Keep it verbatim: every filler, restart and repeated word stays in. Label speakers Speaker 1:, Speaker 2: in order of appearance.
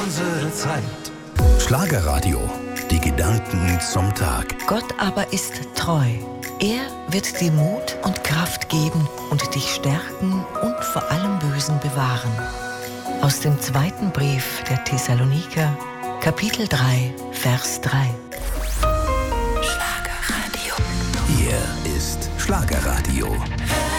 Speaker 1: Unsere Zeit.
Speaker 2: Schlagerradio. Die Gedanken zum Tag.
Speaker 3: Gott aber ist treu. Er wird dir Mut und Kraft geben und dich stärken und vor allem Bösen bewahren. Aus dem zweiten Brief der Thessaloniker, Kapitel drei, Vers drei.